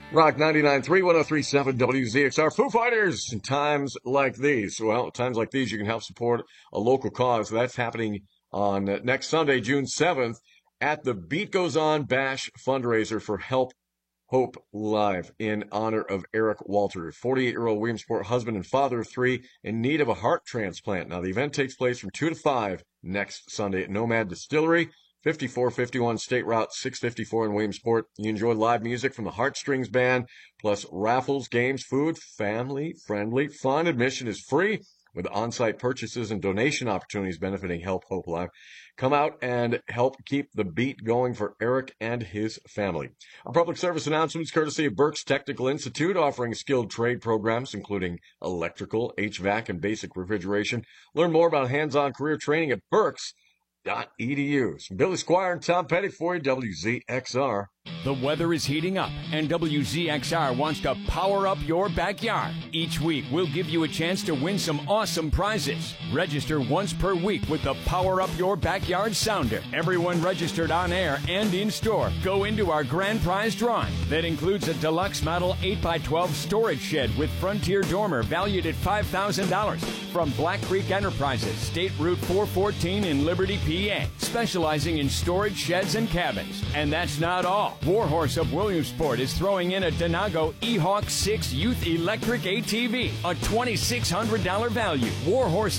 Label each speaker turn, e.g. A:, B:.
A: Rock 99.3, 103.7 WZXR. Foo Fighters in times like these. Well, times like these, you can help support a local cause. That's happening on next Sunday, June 7th, at the Beat Goes On Bash fundraiser for Help Hope Live in honor of Eric Walter, 48-year-old Williamsport husband and father of three in need of a heart transplant. Now, the event takes place from 2 to 5 next Sunday at Nomad Distillery, 5451 State Route 654 in Williamsport. You enjoy live music from the Heartstrings Band, plus raffles, games, food, family-friendly fun. Admission is free with on-site purchases and donation opportunities benefiting Help Hope Live. Come out and help keep the beat going for Eric and his family. Our public service announcements courtesy of Berks Technical Institute, offering skilled trade programs including electrical, HVAC, and basic refrigeration. Learn more about hands-on career training at Berks.edu. Billy Squire and Tom Petty for you, WZXR.
B: The weather is heating up, and WZXR wants to power up your backyard. Each week, we'll give you a chance to win some awesome prizes. Register once per week with the Power Up Your Backyard Sounder. Everyone registered on air and in store go into our grand prize drawing. That includes a deluxe model 8x12 storage shed with Frontier dormer valued at $5,000 from Black Creek Enterprises, State Route 414 in Liberty, PA, specializing in storage sheds and cabins. And that's not all. Warhorse of Williamsport is throwing in a Denago E-Hawk 6 Youth Electric ATV, a $2,600 value. Warhorse